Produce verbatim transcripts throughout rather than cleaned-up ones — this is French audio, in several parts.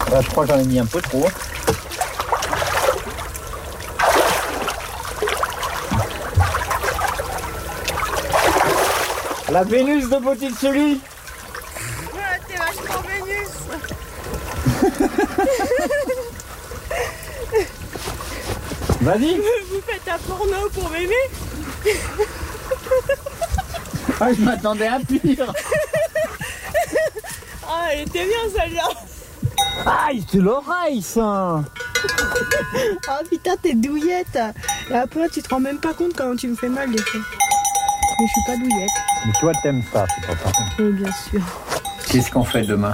Là, je crois que j'en ai mis un peu trop. La Vénus de Botticelli. Ouais, t'es vachement Vénus. Vas-y. Vous faites un porno pour m'aimer? Ah, je m'attendais à pire. Ah, elle était bien celle-là. Aïe, c'est l'oreille ça. Ah putain, t'es douillette. Et après, tu te rends même pas compte quand tu me fais mal des fois. Mais je suis pas douillette. Mais toi, t'aimes ça, c'est pas ça. Oui, bien sûr. Qu'est-ce qu'on fait demain?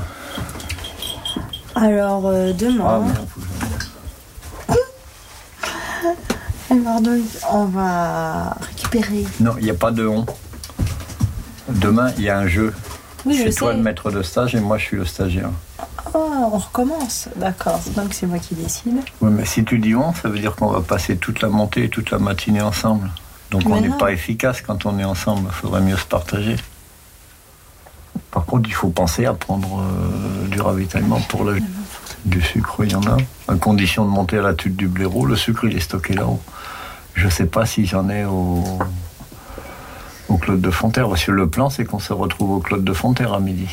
Alors, euh, demain... Ah, merde, faut que Alors, donc, on va récupérer. je- Non, il n'y a pas de on. Demain, il y a un jeu. Oui, je C'est toi sais. le maître de stage et moi, je suis le stagiaire. Oh, on recommence. D'accord. Donc, c'est moi qui décide. Oui, mais si tu dis on, ça veut dire qu'on va passer toute la montée et toute la matinée ensemble. Donc Mais on n'est non. pas efficace quand on est ensemble. Il faudrait mieux se partager. Par contre, il faut penser à prendre euh, du ravitaillement pour le... Du sucre, il y en a. À condition de monter à la tuile du blaireau, le sucre, il est stocké là-haut. Je ne sais pas si j'en ai au... au Claude de Fonterre. Parce que le plan, c'est qu'on se retrouve au Claude de Fonterre à midi.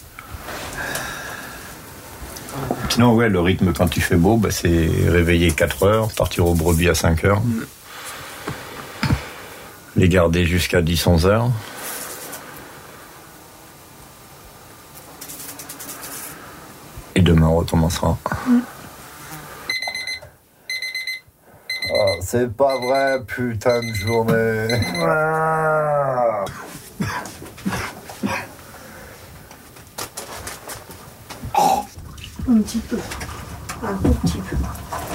Sinon, ouais, le rythme quand il fait beau, bah, c'est réveiller quatre heures, partir au brebis à cinq heures, les garder jusqu'à dix onze heures. Et demain, on recommencera. Oh, c'est pas vrai, putain de journée. Ah. Un petit peu. Un tout petit peu.